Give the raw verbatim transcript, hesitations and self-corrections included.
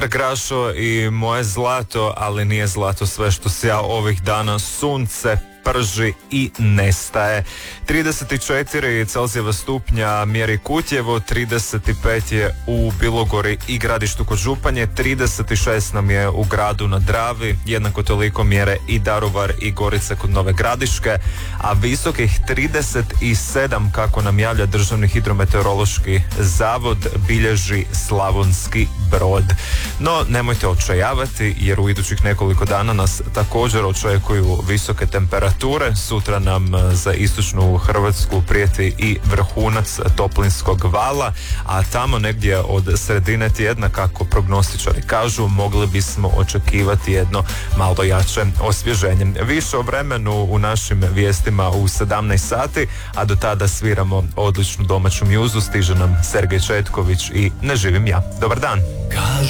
Pozdrav Grašo i moje zlato, ali nije zlato sve što sja ovih dana. Sunce prži i nestaje. trideset četiri Celzijeva stupnja mjeri Kutjevo, trideset pet je u Bilogori i Gradištu kod Županje, trideset šest nam je u Gradu na Dravi, jednako toliko mjere i Daruvar i Gorice kod Nove Gradiške, a visokih trideset sedam, kako nam javlja Državni hidrometeorološki zavod, bilježi Slavonski Brod. No, nemojte očajavati, jer u idućih nekoliko dana nas također očekuju visoke temperature. Sutra nam za istočnu Hrvatsku prijeti i vrhunac toplinskog vala, a tamo negdje od sredine tjedna, kako prognostičari kažu, mogli bismo očekivati jedno malo jače osvježenje. Više o vremenu u našim vijestima u sedamnaest sati, a do tada sviramo odličnu domaću mjuzu. Stiže nam Sergej Četković i Ne živim ja. Dobar dan. Kažu